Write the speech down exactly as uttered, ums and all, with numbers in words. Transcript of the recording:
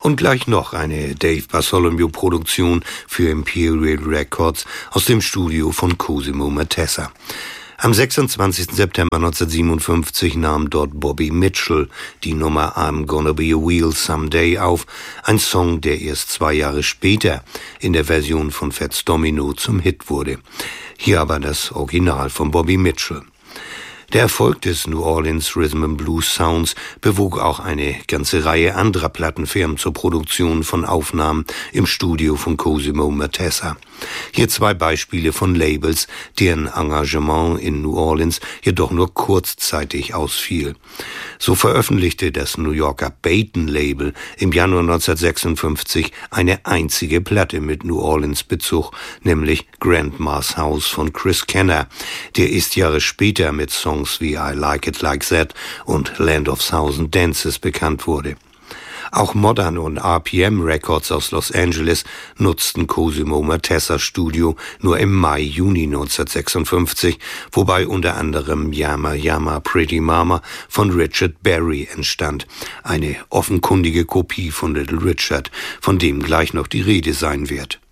Und gleich noch eine Dave Bartholomew-Produktion für Imperial Records aus dem Studio von Cosimo Matessa. Am sechsundzwanzigsten September neunzehnhundertsiebenundfünfzig nahm dort Bobby Mitchell die Nummer I'm Gonna Be a Wheel Someday auf, ein Song, der erst zwei Jahre später in der Version von Fats Domino zum Hit wurde. Hier aber das Original von Bobby Mitchell. Der Erfolg des New Orleans Rhythm and Blues Sounds bewog auch eine ganze Reihe anderer Plattenfirmen zur Produktion von Aufnahmen im Studio von Cosimo Matessa. Hier zwei Beispiele von Labels, deren Engagement in New Orleans jedoch nur kurzzeitig ausfiel. So veröffentlichte das New Yorker Baton-Label im Januar neunzehnhundertsechsundfünfzig eine einzige Platte mit New Orleans-Bezug, nämlich Grandma's House von Chris Kenner. Der ist Jahre später mit Songs wie I Like It Like That und Land of Thousand Dances bekannt wurde. Auch Modern und R P M Records aus Los Angeles nutzten Cosimo Matessas Studio nur im Mai, Juni neunzehnhundertsechsundfünfzig, wobei unter anderem Yama Yama Pretty Mama von Richard Berry entstand, eine offenkundige Kopie von Little Richard, von dem gleich noch die Rede sein wird.